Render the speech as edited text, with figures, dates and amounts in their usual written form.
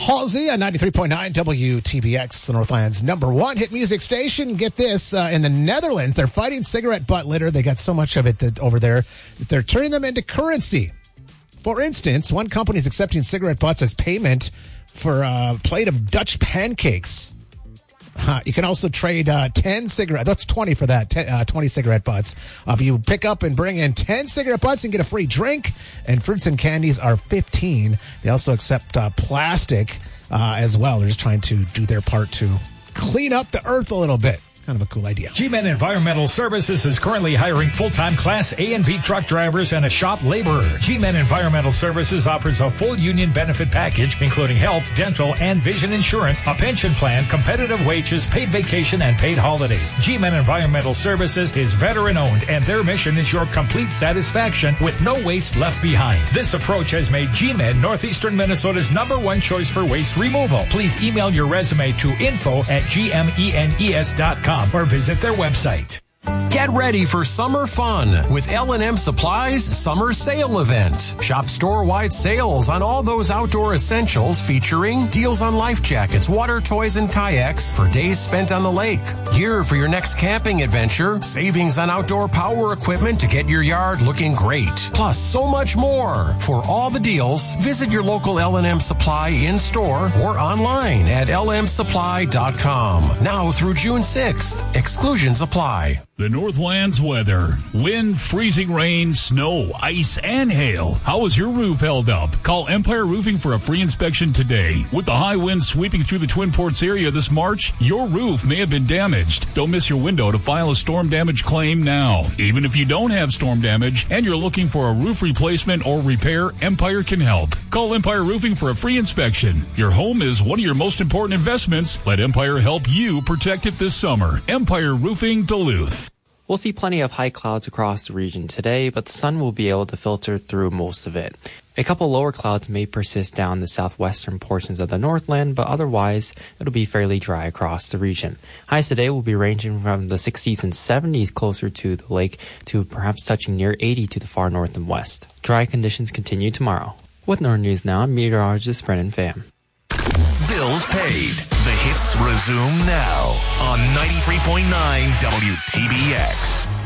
Halsey on 93.9 WTBX, the Northland's #1 hit music station. Get this, in the Netherlands, they're fighting cigarette butt litter. They got so much of it over there that they're turning them into currency. For instance, one company is accepting cigarette butts as payment for a plate of Dutch pancakes. You can also trade 10 cigarettes. That's 20 for that, 20 cigarette butts. If you pick up and bring in 10 cigarette butts and get a free drink, and fruits and candies are 15. They also accept plastic as well. They're just trying to do their part to clean up the earth a little bit. Kind of a cool idea. G-Men Environmental Services is currently hiring full-time Class A and B truck drivers and a shop laborer. G-Men Environmental Services offers a full union benefit package, including health, dental, and vision insurance, a pension plan, competitive wages, paid vacation, and paid holidays. G-Men Environmental Services is veteran-owned, and their mission is your complete satisfaction with no waste left behind. This approach has made G-Men Northeastern Minnesota's #1 choice for waste removal. Please email your resume to info@gmenes.com. or visit their website. Get ready for summer fun with L&M Supply's Summer Sale Event. Shop store-wide sales on all those outdoor essentials featuring deals on life jackets, water toys, and kayaks for days spent on the lake. Gear for your next camping adventure. Savings on outdoor power equipment to get your yard looking great. Plus, so much more. For all the deals, visit your local L&M Supply in-store or online at lmsupply.com. Now through June 6th. Exclusions apply. The Northland's weather. Wind, freezing rain, snow, ice, and hail. How is your roof held up? Call Empire Roofing for a free inspection today. With the high winds sweeping through the Twin Ports area this March, your roof may have been damaged. Don't miss your window to file a storm damage claim now. Even if you don't have storm damage and you're looking for a roof replacement or repair, Empire can help. Call Empire Roofing for a free inspection. Your home is one of your most important investments. Let Empire help you protect it this summer. Empire Roofing, Duluth. We'll see plenty of high clouds across the region today, but the sun will be able to filter through most of it. A couple lower clouds may persist down the southwestern portions of the Northland, but otherwise it'll be fairly dry across the region. Highs today will be ranging from the 60s and 70s closer to the lake to perhaps touching near 80 to the far north and west. Dry conditions continue tomorrow. With North News Now, I'm meteorologist Brennan Pham. Bills paid. The hits resume now on 93.9 WTBX.